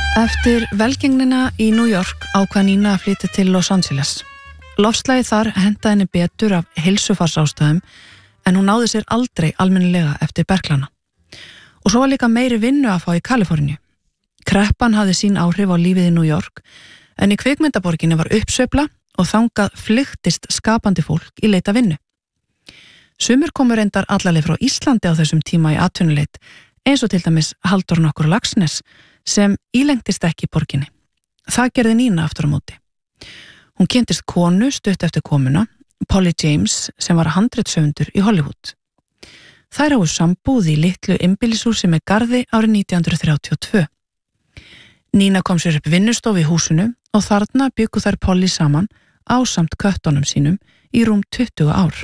Eftir velgengnina í New York ákvað Nína að flytja til Los Angeles. Loftslagið þar hentaði henni betur af heilsufarsástæðum en hún náði sér aldrei almennilega eftir berklana. Og svo var líka meiri vinnu að fá í Kaliforníu. Kreppan hafði sín áhrif á lífið í New York en í kvikmyndaborginni var uppsveifla og þangað flykktist skapandi fólk í leita vinnu. Sumir komu reyndar allarleið frá Íslandi á þessum tíma í atvinnuleit eins og til dæmis Halldór nokkur Laxness sem ílengdist ekki í borginni. Það gerði Nína aftur á móti. Hún kynntist konu stutt eftir komuna, Polly James, sem var handritshöfundur í Hollywood. Þær hafa sambúð í litlu einbýlishúsi með garði árið 1932. Nína kom sér upp vinnustofu í húsinu og þarna bjuggu þær Polly saman ásamt köttunum sínum í rúm 20 ár.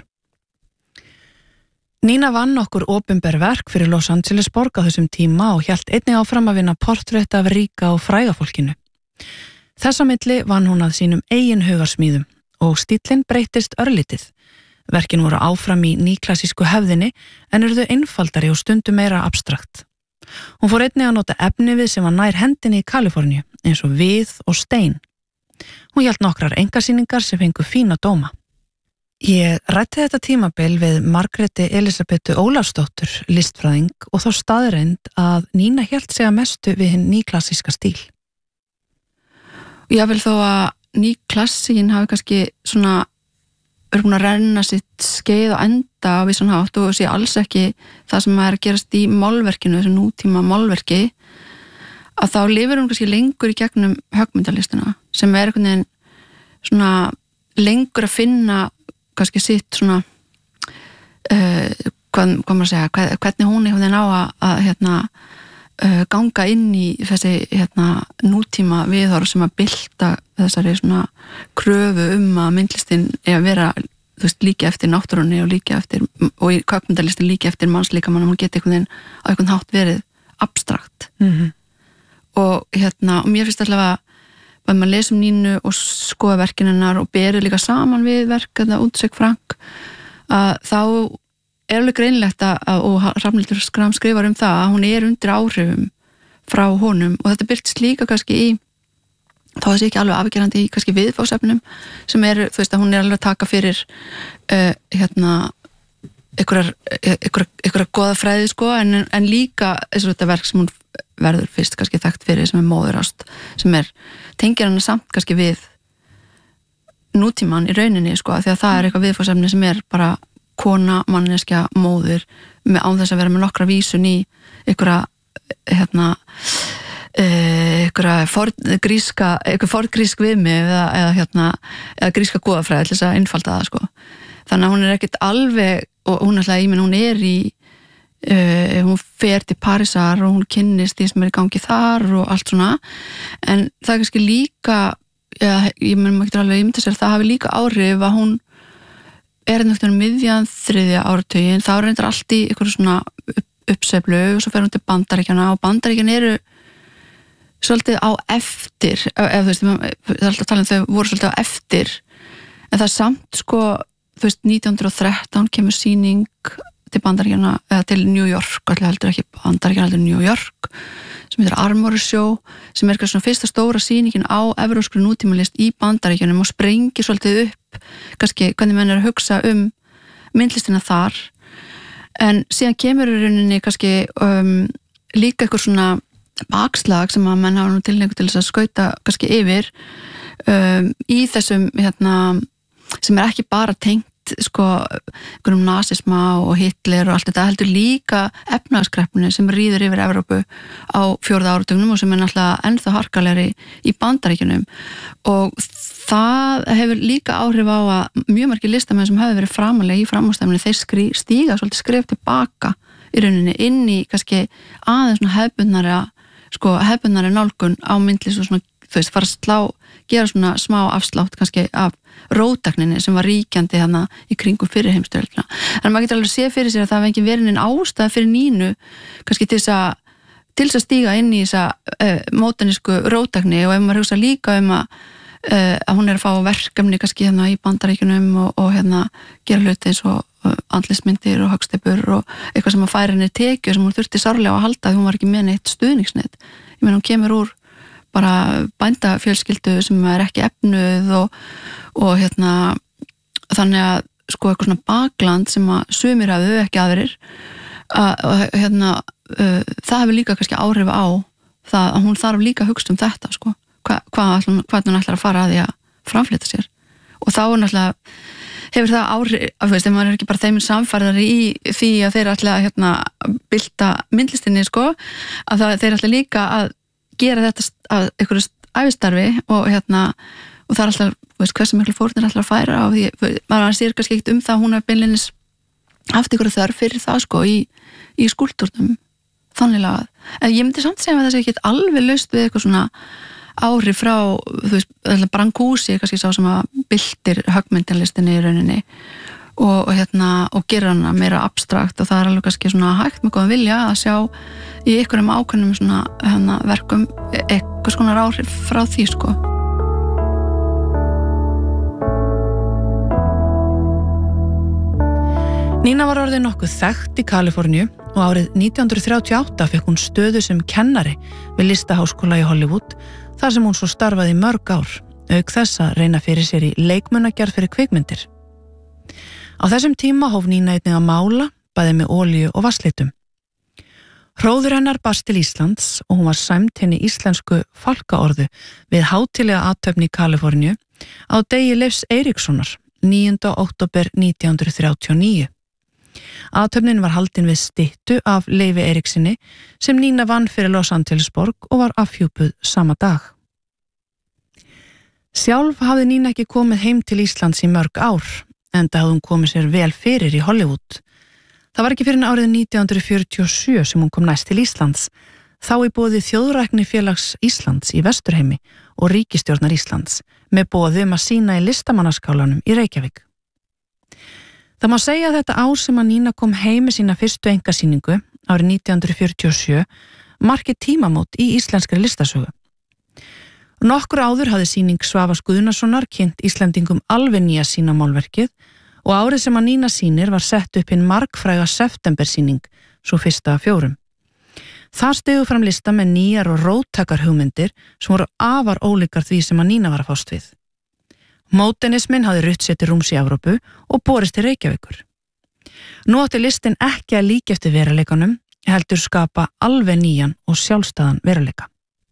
Nína vann nokkur opinber verk fyrir Los Angeles borg á þessum tíma og hélt einnig áfram að vinna portrétt af ríka og fræga fólkinu. Þess á milli vann hún að sínum eigin hugarsmíðum og stíllinn breyttist örlítið. Verkin voru áfram í nýklassísku hefðinni en urðu einfaldari og stundum meira abstrakt. Hún fór einnig að nota efnivið sem var nær hendinni í Kaliforníu eins og við og stein. Hún hélt nokkrar einkasýningar sem fengu fína dóma. Ég ræddi þetta tímabil við Margréti Elísabetu Ólafsdóttur, listfræðing, og þá staðreynd að Nína hélt sig að mestu við hinn nýklassíska stíl. Ég vil þó að nýklassíkin hafi kannski svona búin að renna sitt skeið og enda á vissan hátt og sé alls ekki það sem er að gerast í málverkinu, þessu nútíma málverki, að þá lifir hún kannski lengur í gegnum höggmyndalistina sem er einhvern veginn svona lengur að finna kannski sitt svona hvað maður segja, hvernig hún einhvern veginn á að ganga inn í þessi nútíma viðhorf sem að bylta þessari svona kröfu að myndlistin er að vera líka eftir náttúrunni og í höggmyndalistin líka eftir mannslíkamann, hún geti einhvern veginn á einhvern hátt verið abstrakt. Og mér finnst allavega að maður lesum Nínu og skoða verkin hennar og berið líka saman við verk Útsök Frank, að þá er alveg greinlegt og Hrafnhildur Schram skrifar það að hún er undir áhrifum frá honum og þetta birtist líka kannski í þá sé ekki alveg afgerandi í kannski viðfangsefnum sem er, þú veist að hún er alveg að taka fyrir einhverja goða fræði sko en líka eins og þetta verk sem hún verður fyrst kannski þekkt fyrir sem er Móðurást sem tengir hana samt kannski við nútíman í rauninni sko því að það er eitthvað viðfangsefni sem er bara kona, manneskja, móðir með án þess að vera með nokkra vísun í einhverja forngrísk viðmið eða gríska goðafræði til þess að einfalda það sko. Þannig að hún er ekkert alveg og hún er í hún fer til Parísar og hún kynnist því sem er í gangi þar og allt svona en það er kannski líka ég myndi alveg ímynda sér það hafi líka áhrif að hún er miðjan 3. áratuginn þá er reyndar allt í einhverju svona uppsveiflu og svo fer hún til Bandaríkjanna og Bandaríkjanna eru svolítið á eftir það er alltaf talað þau voru svolítið á eftir en það er samt sko 1913 kemur sýning til Bandaríkjanna, eða til New York allir heldur ekki Bandaríkjanna, heldur New York sem heitir Armory Show sem er svona fyrsta stóra sýningin á evrópskri nútímalist í Bandaríkjunum og sprengir svolítið upp kannski hvernig menn er að hugsa myndlistina þar en síðan kemur í rauninni kannski líka eitthvað svona bakslag sem að menn hafa nú tilhneigingu til þess að skauta kannski yfir í þessum sem er ekki bara tengt sko einhverjum nasisma og Hitler og allt þetta heldur líka efnahagskreppunni sem rýður yfir Evrópu á 4. áratugnum og sem er náttúrulega ennþá harkalegri í Bandaríkjunum og það hefur líka áhrif á að mjög margir listamenn sem hefur verið framalega í framúrstefnunni þeir stíga svolítið skref tilbaka í rauninni inn í kannski aðeins svona hefðbundnari nálgun á myndlist og svona þú veist fara að gera svona smá afslátt kannski af róttækninni sem var ríkjandi þarna í kringum fyrir heimsstyrjöldina. En maður getur alveg séð fyrir sér að það var ekki verið neinn ástæða fyrir Nínu kannski til þess að stíga inn í þessa módernísku róttækni og ef maður hugsa líka að hún er að fá verkefni kannski hérna í Bandaríkjunum og hérna gera hluti eins og andlitsmyndir og höggsteypur og eitthvað sem að færa henni tekjur sem hún þurfti sárlega að halda því hún var ekki með neitt stuðningsnet. Ég meina hún kemur úr bara bændafjölskyldu sem ekki efnuð og þannig að sko eitthvað svona bakland sem að sumir hafðu ekki aðrir það hefur líka kannski áhrif á það að hún þarf líka að hugsa þetta sko, hvað hún ætlar að fara að því að framfleyta sér og þá náttúrulega hefur það áhrif, þegar maður ekki bara þeim samfærðar í því að þeir ætla að bylta myndlistinni sko, að þeir ætla líka að gera þetta að einhverju ævistarfi og það er alltaf, hversu miklu fórnir ætla að færa og því, maður sér kannski ekkert það hún hefur beinleinis haft einhverju þörf fyrir það sko í skúltúrnum þannig lagað, en ég myndi samt segja að það sé ekki alveg laust við eitthvað svona áhrif frá, Brancusi kannski sá sem að byltir höggmyndarlistinni í rauninni og gera hana meira abstrakt og það er alveg kannski svona hægt með góðan vilja að sjá í einhverjum ákveðnum svona verkum eitthvað svona áhrif frá því sko. Nína var orðin nokkuð þekkt í Kaliforníu og árið 1938 fekk hún stöðu sem kennari við listaháskóla í Hollywood þar sem hún svo starfaði í mörg ár, auk þess að reyna fyrir sér í leikmunagerð fyrir kvikmyndir. Á þessum tíma hóf Nína einnig að mála, bæði með olíu og vatnslitum. Hróður hennar barst til Íslands og hún var sæmd henni íslensku fálkaorðu við hátíðlega athöfn í Kaliforníu á degi Leifs Eiríkssonar, 9. október 1939. Athöfnin var haldin við styttu af Leifi Eiríksinni sem Nína vann fyrir Los Angeles borg og var afhjúpuð sama dag. Sjálf hafði Nína ekki komið heim til Íslands í mörg ár, enda hafði hún komið sér vel fyrir í Hollywood. Það var ekki fyrir en árið 1947 sem hún kom næst til Íslands, þá í boði Þjóðræknifélags Íslands í Vesturheimi og ríkisstjórnar Íslands, með boði að sýna í listamannaskálanum í Reykjavík. Það má segja að þetta ár sem að Nína kom heim með sína fyrstu einkasýningu árið 1947 marki tímamót í íslenskri listasögu. Nokkur áður hafði sýning Svavars Guðnasonar kynnt Íslendingum alveg nýja sýnamálverkið og árið sem að Nína sýnir var sett upp hinn margfræga septembersýning, svo fyrsta af 4. Það stigu fram lista með nýjar og róttakar hugmyndir sem voru afar ólíkar því sem að Nína var að fást við. Módernismin hafði rutt sér til rúms í Evrópu og borist til Reykjavíkur. Nú átti listin ekki að líka eftir veruleikanum, heldur skapa alveg nýjan og sjálfstæðan veruleika.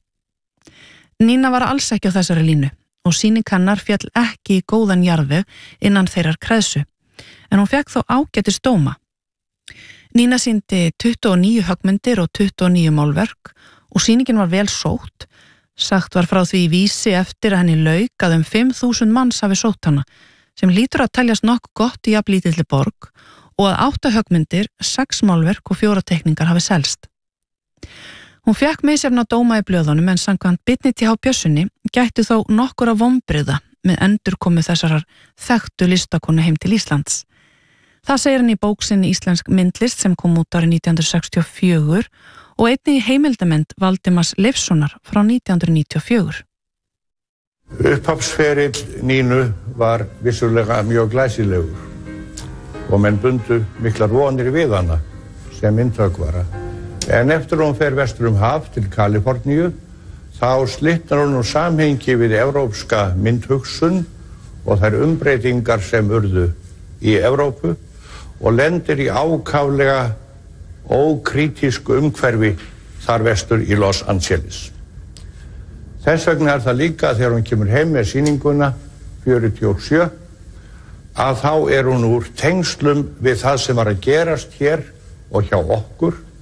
Nína var alls ekki á þessari línu og sýning hennar féll ekki í góðan jarðveg innan þeirrar kreðsu, en hún fekk þó ágætis dóma. Nína sýndi 29 höggmyndir og 29 málverk og sýningin var vel sótt. Sagt var frá því í vísi eftir að henni lauk að 5.000 manns hafi sótt hana, sem lítur að teljast nokkuð gott í jafnlítilli borg og að 8 höggmyndir, 6 málverk og 4 teikningar hafi selst. Hún fékk misjafna dóma í blöðunum en samkvæmt Birni T.H. Björnssoni gættu þó nokkura vonbrigða með endurkomu þessarar þekktu listakonu heim til Íslands. Það segir hann í bók sinni Íslensk myndlist sem kom út árið 1964 og einnig í heimildamynd Valdimars Leifssonar frá 1994. Upphafsferill Nínu var vissulega mjög glæsilegur og menn bundu miklar vonir við hana sem myndhöggvara. En eftir hún fer vestur haf til Kaliforníu, þá slitnar hún úr samhengi við evrópska myndhugsun og þær umbreytingar sem urðu í Evrópu og lendir í ákaflega ókrítísku umhverfi þar vestur í Los Angeles. Þess vegna það líka þegar hún kemur heim með sýninguna 47 að þá hún úr tengslum við það sem var að gerast hér og hjá okkur